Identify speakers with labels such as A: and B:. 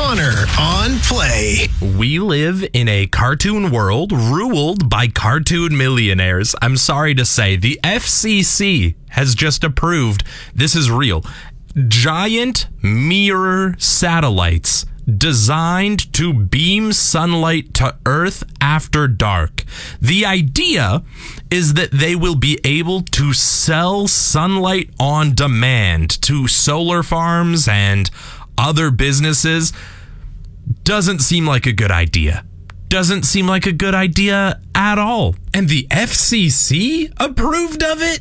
A: Connor on Play.
B: We live in a cartoon world ruled by cartoon millionaires. I'm sorry to say, the FCC has just approved, this is real, giant mirror satellites designed to beam sunlight to Earth after dark. The idea is that they will be able to sell sunlight on demand to solar farms and other businesses. Doesn't seem like a good idea. Doesn't seem like a good idea at all. And the FCC approved of it?